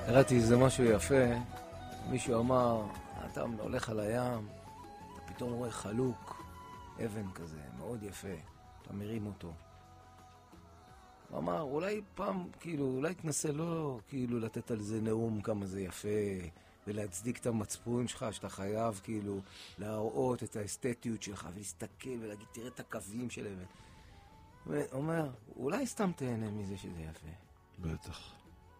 קראתי איזה משהו יפה, מישהו אמר, אתה הולך על הים, אתה פתאום רואה חלוק, אבן כזה, מאוד יפה, אתה מרים אותו. הוא אמר, אולי פעם, כאילו, אולי תנסה לא, כאילו, לתת על זה נאום כמה זה יפה, ולהצדיק את המצפון שלך, שאתה חייב, כאילו, להראות את האסתטיות שלך, ולהסתכל ולהגיד, תראה את הקווים של אבן. הוא אומר, אולי סתם תהנה מזה שזה יפה. בטח.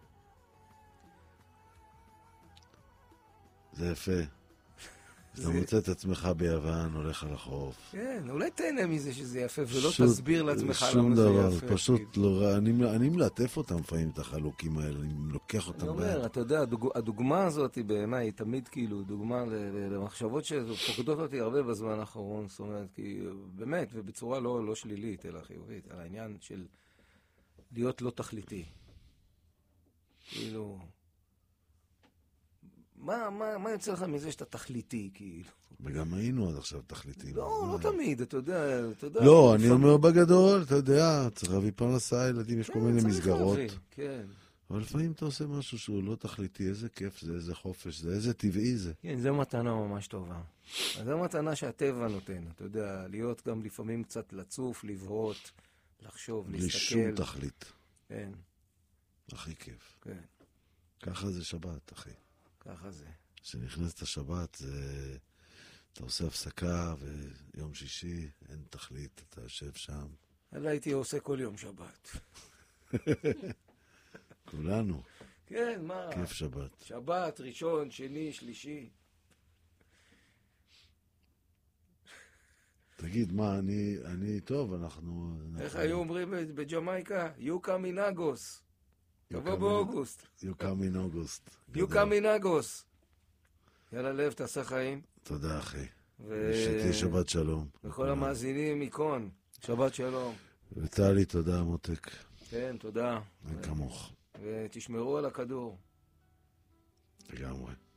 זה יפה. אתה מוצא את עצמך ביוון, הולך על החוף. כן, אולי תהנה מזה שזה יפה, ולא תסביר לעצמך שום למה זה דבר, יפה. פשוט לא רע. אני מלטף אותם לפעמים, את החלוקים האלה, אני לוקח אותם אני ביד. אומר, אתה יודע, הדוגמה הזאת היא בעיניי, היא תמיד כאילו דוגמה למחשבות שפוקדות אותי הרבה בזמן האחרון, זאת אומרת, כי באמת, ובצורה לא שלילית, אלא חיובית, על העניין של להיות לא תכליתי. כאילו, מה יוצא לך מזה שאתה תכליתי, כאילו? וגם היינו עד עכשיו תכליתים. לא תמיד, אתה יודע. לא, אני אומר בגדול, אתה יודע, צריך להביא פרנסה, ילדים, יש כל מיני מסגרות. כן. אבל לפעמים אתה עושה משהו שהוא לא תכליתי, איזה כיף זה, איזה חופש זה, איזה טבעי זה. כן, זו מתנה ממש טובה. זו מתנה שהטבע נותן, אתה יודע, להיות גם לפעמים קצת לצוף, לבהות, לחשוב, להסתכל. לשום תכלית. כן. הכי כיף. כן. ככה זה שבת, אחי. ככה זה. כשנכנסת השבת, אתה עושה הפסקה, ויום שישי, אין תכלית, אתה יושב שם. אלא הייתי עושה כל יום שבת. כולנו. כן, מה? כיף שבת. שבת, ראשון, שני, שלישי. תגיד, מה, טוב, אנחנו... איך היו אומרים בג'מייקה? יוקה מנגוס. תבוא באוגוסט. יוקה מנוגוסט. יוקה מנגוס. יאללה לב, תעשה חיים. תודה, אחי. שתהיה שבת שלום. וכל המאזינים מקון, שבת שלום. וטלי, תודה, מותק. כן, תודה. וכמוך. ותשמרו על הכדור. לגמרי.